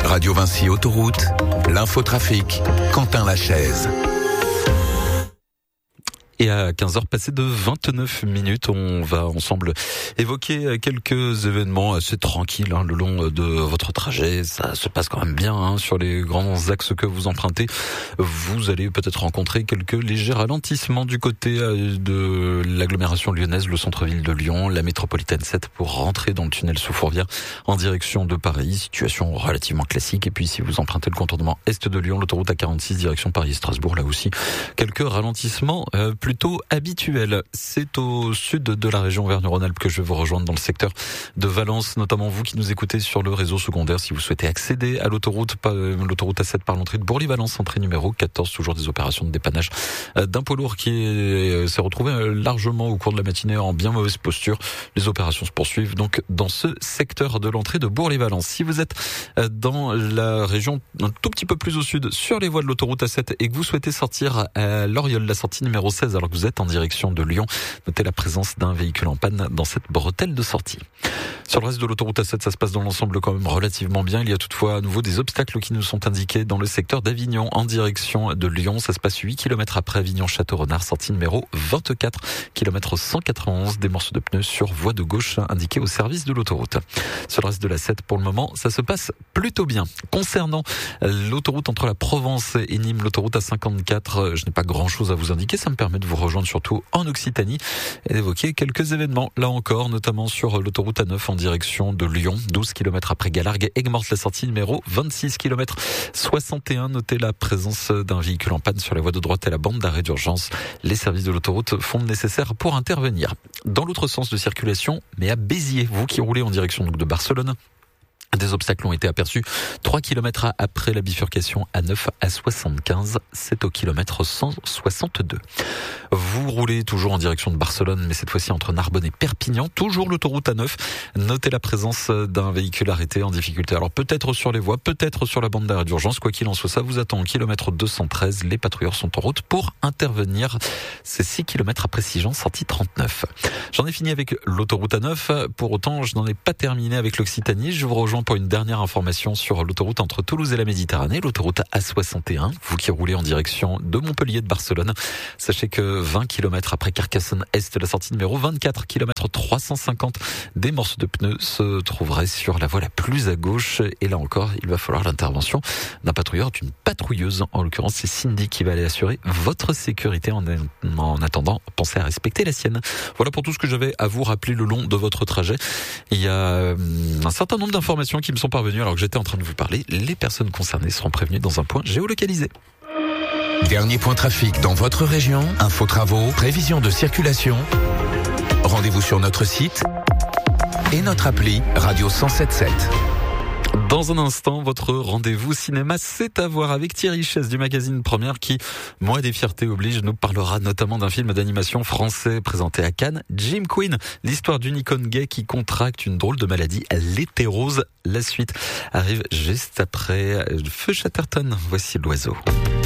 Radio Vinci Autoroute, l'infotrafic, Quentin Lachaise. Et à 15h passées de 29 minutes, on va ensemble évoquer quelques événements assez tranquilles le long de votre trajet. Ça se passe quand même bien sur les grands axes que vous empruntez. Vous allez peut-être rencontrer quelques légers ralentissements du côté de l'agglomération lyonnaise, le centre-ville de Lyon, la métropolitaine 7 pour rentrer dans le tunnel sous Fourvière en direction de Paris. Situation relativement classique. Et puis si vous empruntez le contournement est de Lyon, l'autoroute A46 direction Paris-Strasbourg, là aussi quelques ralentissements plutôt habituel. C'est au sud de la région Auvergne-Rhône-Alpes que je vais vous rejoindre dans le secteur de Valence, notamment vous qui nous écoutez sur le réseau secondaire. Si vous souhaitez accéder à l'autoroute A7 par l'entrée de Bourly-Valence, entrée numéro 14, toujours des opérations de dépannage d'un poids lourd qui s'est retrouvé largement au cours de la matinée en bien mauvaise posture. Les opérations se poursuivent donc dans ce secteur de l'entrée de Bourly-Valence. Si vous êtes dans la région un tout petit peu plus au sud, sur les voies de l'autoroute A7 et que vous souhaitez sortir à Loriol, la sortie numéro 16, alors que vous êtes en direction de Lyon, notez la présence d'un véhicule en panne dans cette bretelle de sortie. Sur le reste de l'autoroute A7, ça se passe dans l'ensemble quand même relativement bien. Il y a toutefois à nouveau des obstacles qui nous sont indiqués dans le secteur d'Avignon en direction de Lyon. Ça se passe 8 km après Avignon-Château-Renard, sortie numéro 24, kilomètre 191, des morceaux de pneus sur voie de gauche indiqués au service de l'autoroute. Sur le reste de la 7, pour le moment, ça se passe plutôt bien. Concernant l'autoroute entre la Provence et Nîmes, l'autoroute A54, je n'ai pas grand chose à vous indiquer. Ça me permet de vous rejoindre surtout en Occitanie et d'évoquer quelques événements. Là encore, notamment sur l'autoroute A9 en direction de Lyon, 12 km après Galargues, Aigues-Mortes, la sortie numéro 26, km 61. Notez la présence d'un véhicule en panne sur la voie de droite et la bande d'arrêt d'urgence. Les services de l'autoroute font le nécessaire pour intervenir. Dans l'autre sens de circulation, mais à Béziers, vous qui roulez en direction de Barcelone, des obstacles ont été aperçus 3 km après la bifurcation A9 à 75, c'est au kilomètre 162. Vous roulez toujours en direction de Barcelone, mais cette fois-ci entre Narbonne et Perpignan, toujours l'autoroute A9. Notez la présence d'un véhicule arrêté en difficulté. Alors peut-être sur les voies, peut-être sur la bande d'arrêt d'urgence, quoi qu'il en soit, ça vous attend au kilomètre 213. Les patrouilleurs sont en route pour intervenir. C'est 6 km après Sigean, sortie 39. J'en ai fini avec l'autoroute A9. Pour autant, je n'en ai pas terminé avec l'Occitanie. Je vous rejoins pour une dernière information sur l'autoroute entre Toulouse et la Méditerranée, l'autoroute A61. Vous qui roulez en direction de Montpellier, de Barcelone, sachez que 20 km après Carcassonne-Est, la sortie numéro 24, km 350, des morceaux de pneus se trouveraient sur la voie la plus à gauche. Et là encore, il va falloir l'intervention d'un patrouilleur, d'une patrouilleuse. En l'occurrence, c'est Cindy qui va aller assurer votre sécurité. En attendant, pensez à respecter la sienne. Voilà pour tout ce que j'avais à vous rappeler le long de votre trajet. Il y a un certain nombre d'informations qui me sont parvenues alors que j'étais en train de vous parler. Les personnes concernées seront prévenues dans un point géolocalisé. Dernier point trafic dans votre région, infos travaux, prévision de circulation. Rendez-vous sur notre site et notre appli Radio 107.7. Dans un instant, votre rendez-vous cinéma, c'est à voir avec Thierry Chaise du magazine Première qui, Mois des fiertés oblige, nous parlera notamment d'un film d'animation français présenté à Cannes, Jim Queen, l'histoire d'une icône gay qui contracte une drôle de maladie, l'hétérose. La suite arrive juste après Feu Chatterton. Voici l'oiseau.